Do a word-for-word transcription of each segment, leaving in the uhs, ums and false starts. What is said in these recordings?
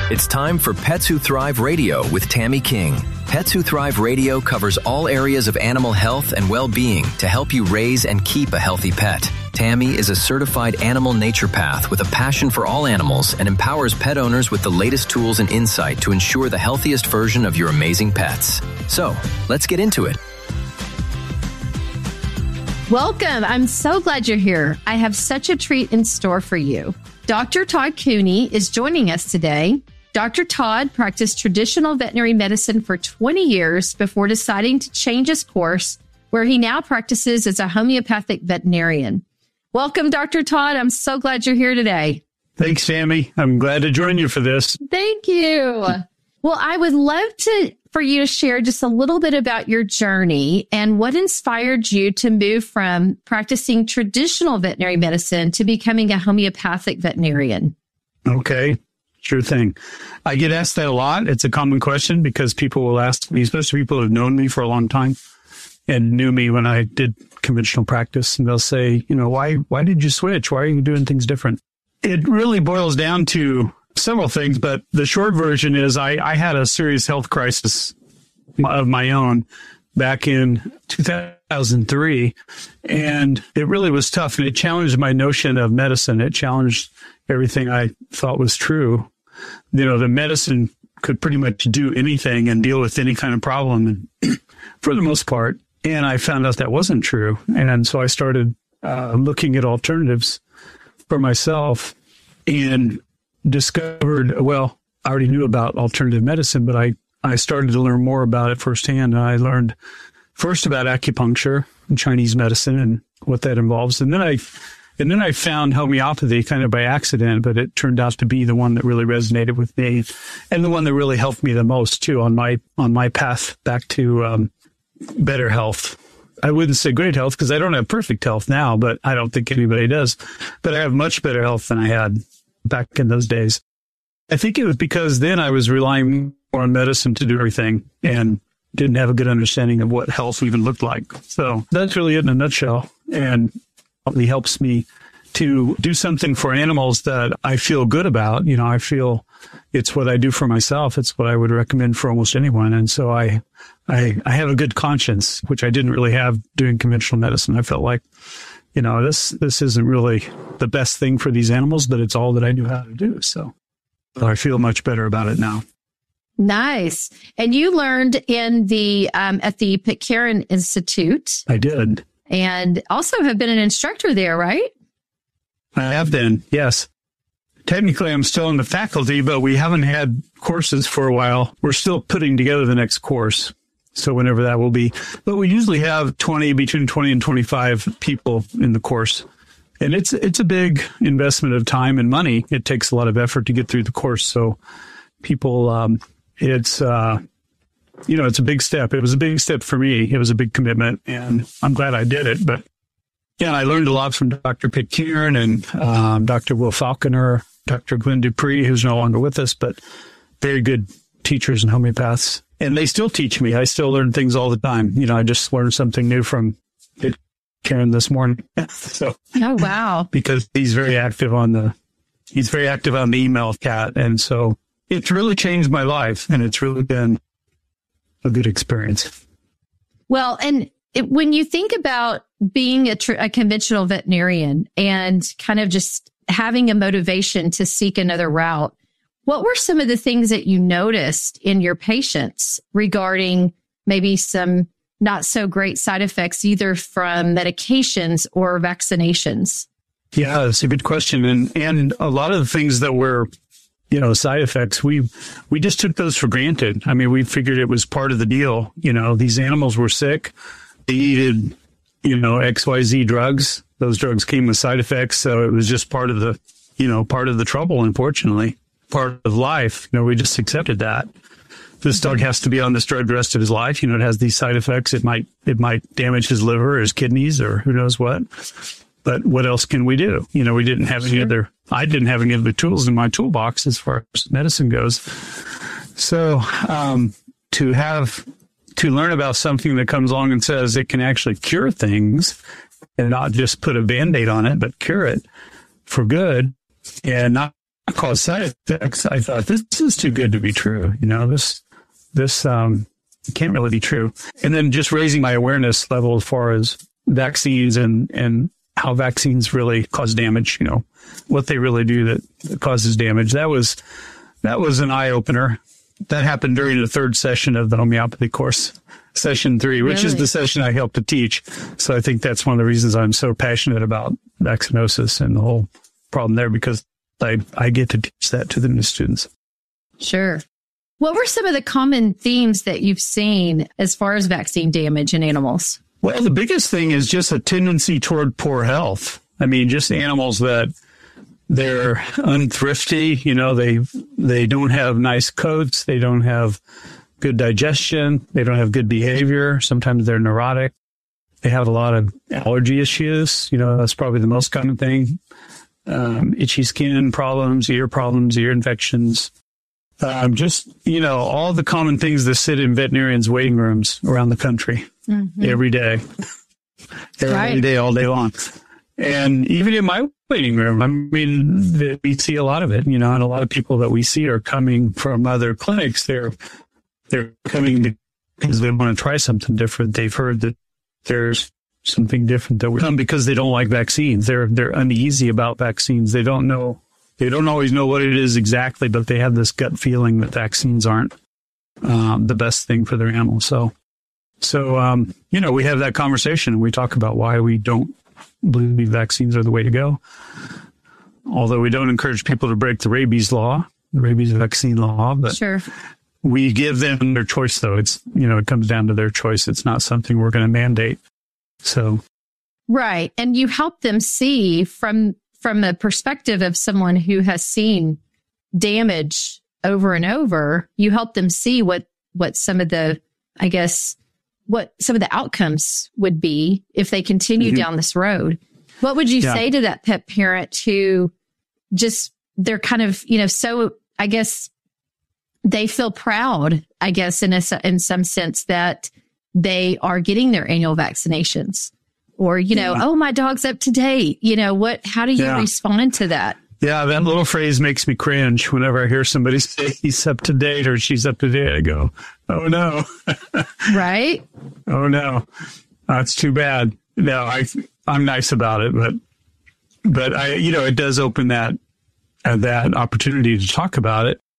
It's time for Pets Who Thrive Radio with Tammy King. Pets Who Thrive Radio covers all areas of animal health and well-being to help you raise and keep a healthy pet. Tammy is a certified animal naturopath with a passion for all animals and empowers pet owners with the latest tools and insight to ensure the healthiest version of your amazing pets. So, let's get into it. Welcome. I'm so glad you're here. I have such a treat in store for you. Doctor Todd Cooney is joining us today. Doctor Todd practiced traditional veterinary medicine for twenty years before deciding to change his course, where he now practices as a homeopathic veterinarian. Welcome, Doctor Todd. I'm so glad you're here today. Thanks, Sammy. I'm glad to join you for this. Thank you. Well, I would love to for you to share just a little bit about your journey and what inspired you to move from practicing traditional veterinary medicine to becoming a homeopathic veterinarian. Okay, sure thing. I get asked that a lot. It's a common question because people will ask me, especially people who have known me for a long time and knew me when I did conventional practice. And they'll say, you know, why, why did you switch? Why are you doing things different? It really boils down to several things, but the short version is I, I had a serious health crisis of my own back in two thousand three, and it really was tough, and it challenged my notion of medicine. It challenged everything I thought was true. You know, the medicine could pretty much do anything and deal with any kind of problem, and for the most part, and I found out that wasn't true, and so I started uh, looking at alternatives for myself and discovered, well, I already knew about alternative medicine, but I, I started to learn more about it firsthand. And I learned first about acupuncture and Chinese medicine and what that involves. And then I, and then I found homeopathy kind of by accident, but it turned out to be the one that really resonated with me and the one that really helped me the most too on my, on my path back to, um, better health. I wouldn't say great health because I don't have perfect health now, but I don't think anybody does, but I have much better health than I had back in those days. I think it was because then I was relying more on medicine to do everything and didn't have a good understanding of what health even looked like. So that's really it in a nutshell. And it really helps me to do something for animals that I feel good about. You know, I feel it's what I do for myself. It's what I would recommend for almost anyone. And so I, I, I have a good conscience, which I didn't really have doing conventional medicine. I felt like, you know, this, this isn't really the best thing for these animals, but it's all that I knew how to do. So I feel much better about it now. Nice. And you learned in the, um, at the Pitcairn Institute. I did. And also have been an instructor there, right? I have been, yes. Technically, I'm still in the faculty, but we haven't had courses for a while. We're still putting together the next course. So whenever that will be. But we usually have twenty, between twenty and twenty-five people in the course. And it's it's a big investment of time and money. It takes a lot of effort to get through the course. So people, um, it's, uh, you know, it's a big step. It was a big step for me. It was a big commitment, and I'm glad I did it. But yeah, I learned a lot from Doctor Pitcairn and um, Doctor Will Falconer, Doctor Glenn Dupree, who's no longer with us, but very good teachers and homeopaths. And they still teach me. I still learn things all the time. You know, I just learned something new from Karen this morning. So, oh, wow. Because he's very active on the, he's very active on the email cat. And so it's really changed my life, and it's really been a good experience. Well, and it, when you think about being a, tr- a conventional veterinarian and kind of just having a motivation to seek another route, what were some of the things that you noticed in your patients regarding maybe some not so great side effects, either from medications or vaccinations? Yeah, that's a good question. And, and a lot of the things that were, you know, side effects, we, we just took those for granted. I mean, we figured it was part of the deal. You know, these animals were sick. They needed, you know, X Y Z drugs. Those drugs came with side effects. So it was just part of the, you know, part of the trouble, unfortunately. Part of life. You know, we just accepted that. This dog has to be on this drug the rest of his life. You know, it has these side effects. It might, it might damage his liver or his kidneys or who knows what. But what else can we do? You know, we didn't have any other, I didn't have any other tools in my toolbox as far as medicine goes. So, um, to have, to learn about something that comes along and says it can actually cure things and not just put a Band-Aid on it, but cure it for good and not cause side effects, I thought this, this is too good to be true. You know, this, this, um, can't really be true. And then just raising my awareness level as far as vaccines and, and how vaccines really cause damage, you know, what they really do that, that causes damage. That was, that was an eye opener. That happened during the third session of the homeopathy course, session three, which really? is the session I helped to teach. So I think that's one of the reasons I'm so passionate about vaccinosis and the whole problem there, because I, I get to teach that to the new students. Sure. What were some of the common themes that you've seen as far as vaccine damage in animals? Well, the biggest thing is just a tendency toward poor health. I mean, just animals that they're unthrifty, you know, they they don't have nice coats, they don't have good digestion, they don't have good behavior. Sometimes they're neurotic. They have a lot of allergy issues. You know, that's probably the most common thing. Um, itchy skin problems, ear problems, ear infections. Um, just, you know, all the common things that sit in veterinarians' waiting rooms around the country mm-hmm. every day, every right. day, all day long. And even in my waiting room, I mean, we see a lot of it, you know, and a lot of people that we see are coming from other clinics. They're, they're coming to, because they want to try something different. They've heard that there's something different that we come because they don't like vaccines. They're, they're uneasy about vaccines. They don't know. They don't always know what it is exactly, but they have this gut feeling that vaccines aren't um, the best thing for their animals. So, so um, you know, we have that conversation and we talk about why we don't believe vaccines are the way to go. Although we don't encourage people to break the rabies law, the rabies vaccine law, but sure. we give them their choice, though. It's, you know, it comes down to their choice. It's not something we're going to mandate. So, right. And you help them see from from the perspective of someone who has seen damage over and over, you help them see what, what some of the, I guess, what some of the outcomes would be if they continue mm-hmm. down this road. What would you yeah. say to that pet parent who just, they're kind of, you know, so I guess they feel proud, I guess, in a, in some sense that they are getting their annual vaccinations? Or, you know, yeah. oh, my dog's up to date. You know, what, how do you yeah. respond to that? Yeah, that little phrase makes me cringe whenever I hear somebody say he's up to date or she's up to date. I go, oh, no. Right? Oh, no. That's too bad. No, I, I'm nice about it, but, but I, you know, it does open that, uh, that opportunity to talk about it.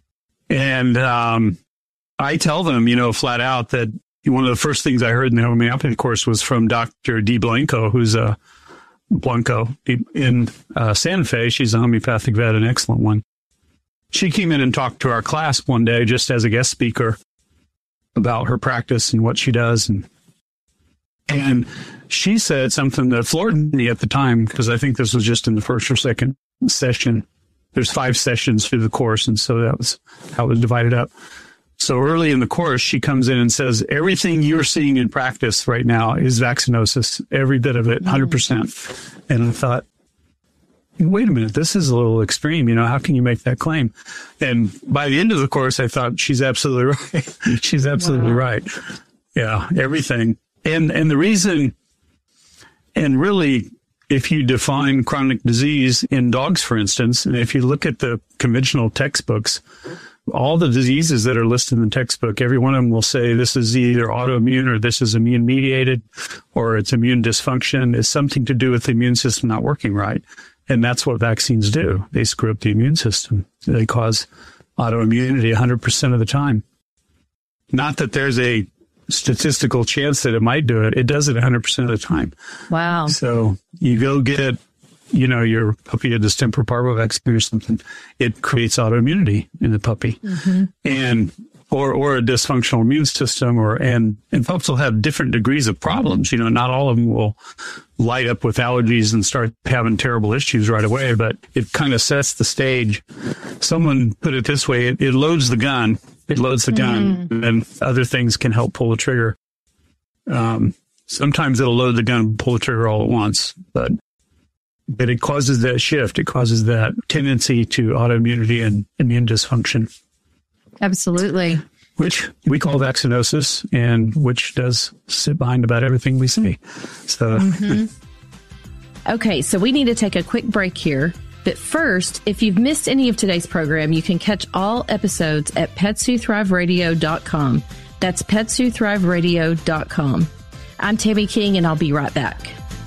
And, um, I tell them, you know, flat out that one of the first things I heard in the homeopathy course was from Doctor Dee Blanco, who's a Blanco in uh, Santa Fe. She's a homeopathic vet, an excellent one. She came in and talked to our class one day just as a guest speaker about her practice and what she does. And, and she said something that floored me at the time, because I think this was just in the first or second session. There's five sessions through the course, and so that was how it was divided up. So early in the course, she comes in and says, everything you're seeing in practice right now is vaccinosis, every bit of it, one hundred percent. And I thought, wait a minute, this is a little extreme. You know, how can you make that claim? And by the end of the course, I thought, she's absolutely right. She's absolutely wow. right. Yeah, everything. And, and the reason, and really, if you define chronic disease in dogs, for instance, and if you look at the conventional textbooks, all the diseases that are listed in the textbook, every one of them will say this is either autoimmune or this is immune mediated or it's immune dysfunction. It's something to do with the immune system not working right. And that's what vaccines do. They screw up the immune system. They cause autoimmunity one hundred percent of the time. Not that there's a statistical chance that it might do it. It does it one hundred percent of the time. Wow. So you go get, you know, your puppy a distemper parvo vaccine or something, it creates autoimmunity in the puppy. Mm-hmm. And, or, or a dysfunctional immune system, or, and, and pups will have different degrees of problems. You know, not all of them will light up with allergies and start having terrible issues right away, but it kind of sets the stage. Someone put it this way, it, it loads the gun. It loads the gun, mm. and other things can help pull the trigger. Um, sometimes it'll load the gun and pull the trigger all at once, but but it causes that shift. It causes that tendency to autoimmunity and immune dysfunction. Absolutely. Which we call vaccinosis, and which does sit behind about everything we see. So, mm-hmm. Okay, so we need to take a quick break here. But first, if you've missed any of today's program, you can catch all episodes at pets who thrive radio dot com. That's pets who thrive radio dot com. I'm Tammy King, and I'll be right back.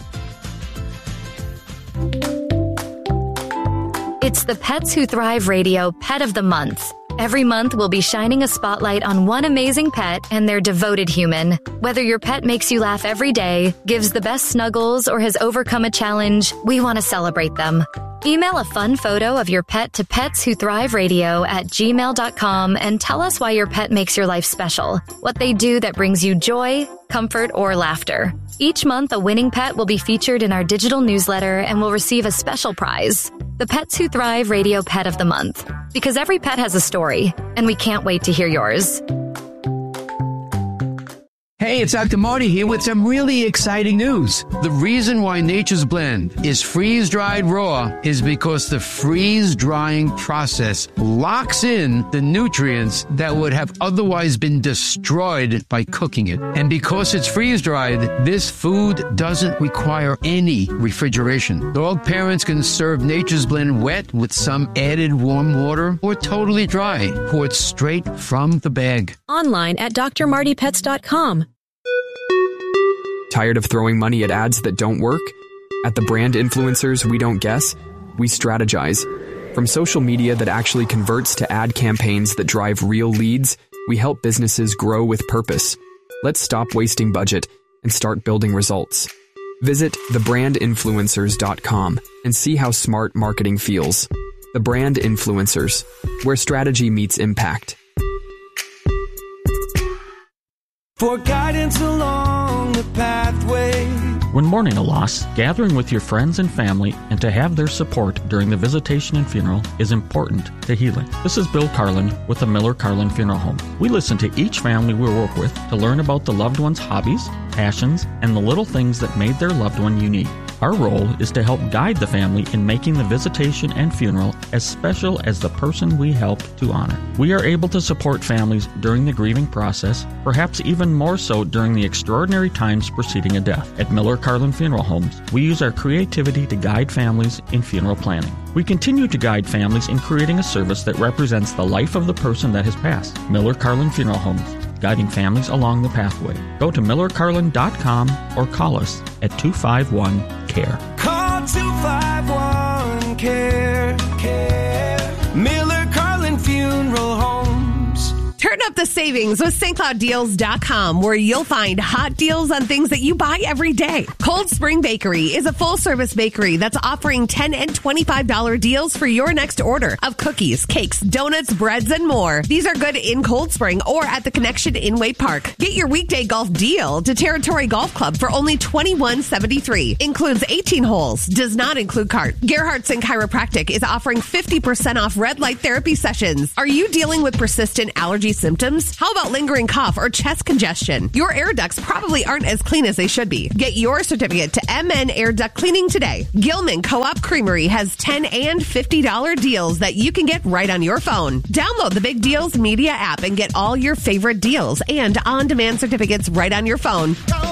It's the Pets Who Thrive Radio Pet of the Month. Every month, we'll be shining a spotlight on one amazing pet and their devoted human. Whether your pet makes you laugh every day, gives the best snuggles, or has overcome a challenge, we want to celebrate them. Email a fun photo of your pet to pets who thrive radio at gmail dot com and tell us why your pet makes your life special, what they do that brings you joy, comfort, or laughter. Each month, a winning pet will be featured in our digital newsletter and will receive a special prize, the Pets Who Thrive Radio Pet of the Month. Because every pet has a story, and we can't wait to hear yours. Hey, it's Doctor Marty here with some really exciting news. The reason why Nature's Blend is freeze-dried raw is because the freeze-drying process locks in the nutrients that would have otherwise been destroyed by cooking it. And because it's freeze-dried, this food doesn't require any refrigeration. Dog parents can serve Nature's Blend wet with some added warm water or totally dry, poured straight from the bag. Online at d r marty pets dot com. Tired of throwing money at ads that don't work? At the Brand Influencers We Don't Guess, we strategize. From social media that actually converts to ad campaigns that drive real leads, we help businesses grow with purpose. Let's stop wasting budget and start building results. Visit the brand influencers dot com and see how smart marketing feels. The Brand Influencers, where strategy meets impact. For guidance along the pathway. When mourning a loss, gathering with your friends and family and to have their support during the visitation and funeral is important to healing. This is Bill Carlin with the Miller Carlin Funeral Home. We listen to each family we work with to learn about the loved one's hobbies, passions, and the little things that made their loved one unique. Our role is to help guide the family in making the visitation and funeral as special as the person we help to honor. We are able to support families during the grieving process, perhaps even more so during the extraordinary times preceding a death. At Miller Carlin Funeral Homes, we use our creativity to guide families in funeral planning. We continue to guide families in creating a service that represents the life of the person that has passed. Miller Carlin Funeral Homes, guiding families along the pathway. Go to miller carlin dot com or call us at two five one, C A R E. Call two five one, C A R E. C A R E. Miller Carlin Funeral Homes. Turn up the savings with St Cloud Deals dot com, where you'll find hot deals on things that you buy every day. Cold Spring Bakery is a full-service bakery that's offering ten dollars and twenty-five dollars deals for your next order of cookies, cakes, donuts, breads, and more. These are good in Cold Spring or at the Connection in Wade Park. Get your weekday golf deal to Territory Golf Club for only twenty-one seventy-three. Includes eighteen holes. Does not include cart. Gerhardt's and Chiropractic is offering fifty percent off red light therapy sessions. Are you dealing with persistent allergy symptoms? How about lingering cough or chest congestion? Your air ducts probably aren't as clean as they should be. Get your certificate to M N Air Duct Cleaning today. Gilman Co-op Creamery has ten dollars and fifty dollars deals that you can get right on your phone. Download the Big Deals Media app and get all your favorite deals and on-demand certificates right on your phone.